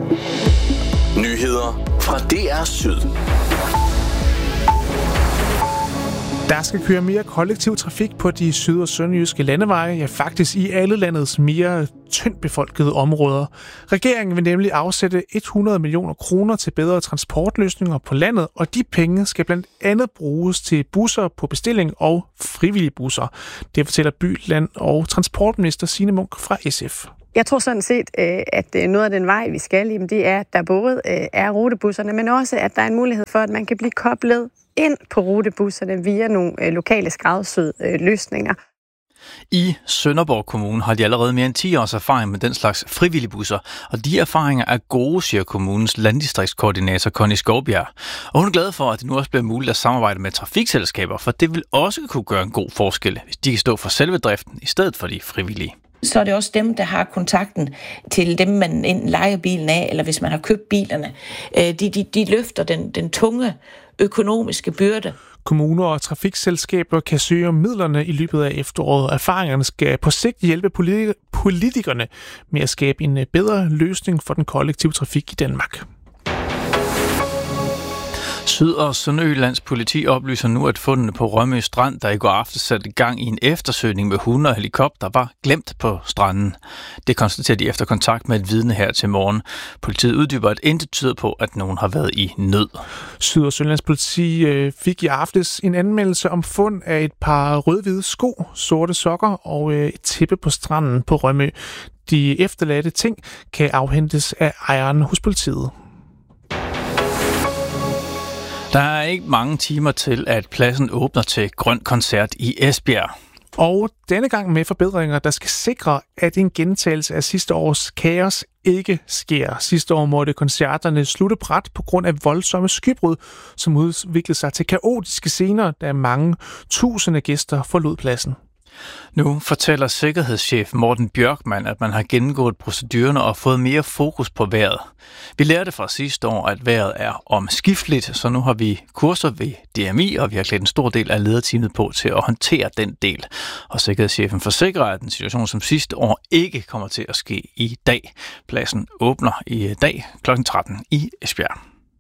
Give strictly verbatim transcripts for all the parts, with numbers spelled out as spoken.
Nyheder fra D R Syd. Der skal køre mere kollektiv trafik på de syd- og sønderjyske landeveje, ja faktisk i alle landets mere tyndt befolkede områder. Regeringen vil nemlig afsætte hundrede millioner kroner til bedre transportløsninger på landet, og de penge skal blandt andet bruges til busser på bestilling og frivillige busser. Det fortæller by-, land- og transportminister Signe Munk fra S F. Jeg tror sådan set, at noget af den vej, vi skal i, det er, at der både er rutebusserne, men også, at der er en mulighed for, at man kan blive koblet ind på rutebusserne via nogle lokale skræddersyede løsninger. I Sønderborg Kommune har de allerede mere end ti års erfaring med den slags frivillige busser, og de erfaringer er gode, siger kommunens landdistriktskoordinator Connie Skovbjerg. Og hun er glad for, at det nu også bliver muligt at samarbejde med trafikselskaber, for det vil også kunne gøre en god forskel, hvis de kan stå for selve driften i stedet for de frivillige. Så er det også dem, der har kontakten til dem, man enten lejer bilen af, eller hvis man har købt bilerne. De, de, de løfter den, den tunge økonomiske byrde. Kommuner og trafikselskaber kan søge om midlerne i løbet af efteråret. Erfaringerne skal på sigt hjælpe politikerne med at skabe en bedre løsning for den kollektive trafik i Danmark. Syd- og Sønderjyllands politi oplyser nu, at fundene på Rømø Strand, der i går aftes satte gang i en eftersøgning med hunde og helikopter, var glemt på stranden. Det konstaterer de efter kontakt med et vidne her til morgen. Politiet uddyber, at intet tyder på, at nogen har været i nød. Syd- og Sønderjyllands politi fik i aftes en anmeldelse om fund af et par rød-hvide sko, sorte sokker og et tæppe på stranden på Rømø. De efterladte ting kan afhentes af ejeren hos politiet. Der er ikke mange timer til, at pladsen åbner til Grøn Koncert i Esbjerg. Og denne gang med forbedringer, der skal sikre, at en gentagelse af sidste års kaos ikke sker. Sidste år måtte koncerterne slutte brat på grund af voldsomme skybrud, som udviklede sig til kaotiske scener, da mange tusinde gæster forlod pladsen. Nu fortæller sikkerhedschef Morten Bjørkman, at man har gennemgået procedurerne og fået mere fokus på vejret. Vi lærte fra sidste år, at vejret er omskifteligt, så nu har vi kurser ved D M I, og vi har klædt en stor del af lederteamet på til at håndtere den del. Og sikkerhedschefen forsikrer, at en situation som sidste år ikke kommer til at ske i dag. Pladsen åbner i dag klokken tretten i Esbjerg.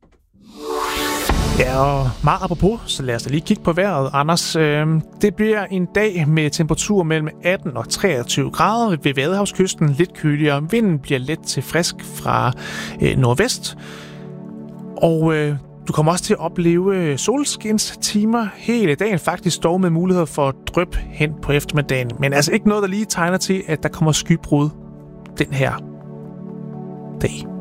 Ja, og meget apropos, så lad os da lige kigge på vejret, Anders. Det bliver en dag med temperatur mellem atten og treogtyve grader ved Vadehavskysten. Lidt køligere. Vinden bliver let til frisk fra nordvest. Og du kommer også til at opleve solskinstimer hele dagen. Faktisk dog med mulighed for dryp hen på eftermiddagen. Men altså ikke noget, der lige tegner til, at der kommer skybrud den her dag.